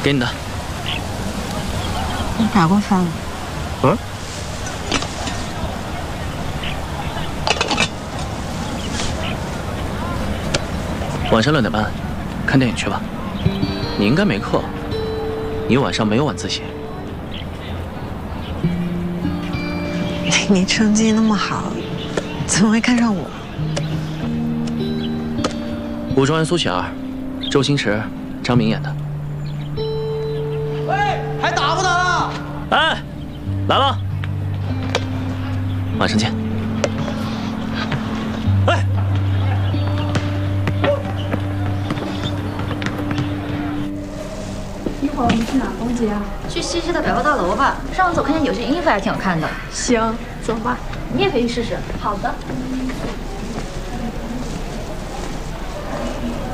给你的。 你打过饭吗？ 嗯。晚上6点半，看电影去吧。你应该没课，你晚上没有晚自习。 你成绩那么好，怎么会看上我？ 武状元苏乞儿，周星驰、张敏演的。 喂，还打不打了？ 哎，来了，晚上见。哎， 一会儿我们去哪逛街啊？ 去西市的百货大楼吧。上次我看见有些衣服还挺好看的。 行，走吧。 你也可以试试。 好的。